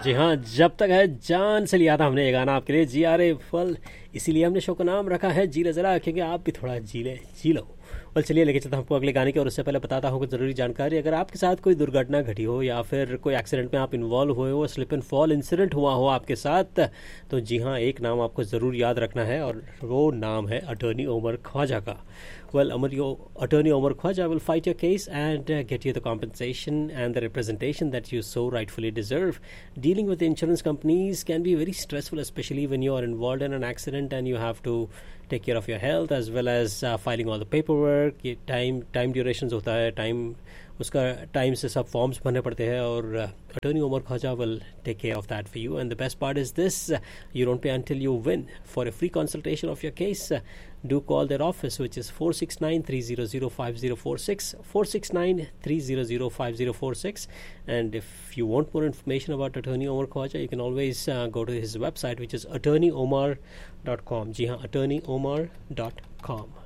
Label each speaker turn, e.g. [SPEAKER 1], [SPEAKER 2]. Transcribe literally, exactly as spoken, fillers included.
[SPEAKER 1] जी हाँ, जब तक है जान से लिया था हमने ये गाना आपके लिए, जी आर ए फल, इसीलिए हमने शो का नाम रखा है जी ले ज़रा, क्योंकि आप भी थोड़ा जी ले जी लो। और चलिए लेके चलता हूँ आपको अगले गाने की, और उससे पहले बताता हूँ कुछ ज़रूरी जानकारी। अगर आपके साथ कोई दुर्घटना घटी हो या फिर कोई एक्सीडेंट में आप इन्वॉल्व हुए हो, स्लिप एंड फॉल इंसिडेंट हुआ हो आपके साथ, तो जी हाँ, एक नाम आपको ज़रूर याद रखना है, और वो नाम है अटॉर्नी उमर ख्वाजा का। Well, Amar, your attorney Omar Khwaja will fight your case and uh, get you the compensation and the representation that you so rightfully deserve. Dealing with insurance companies can be very stressful, especially when you are involved in an accident and you have to take care of your health as well as uh, filing all the paperwork. ये time time durations होता है, time उसका time से सब forms भरने पड़ते हैं, और attorney Umar Khwaja will take care of that for you. And the best part is this, you don't pay until you win. For a free consultation of your case, do call their office, which is four six nine, three zero zero, five zero four six, four six nine, three zero zero, five zero four six. And if you want more information about attorney Omar Khwaja, you can always uh, go to his website, which is attorney omar dot com. जी हाँ, attorney omar dot com.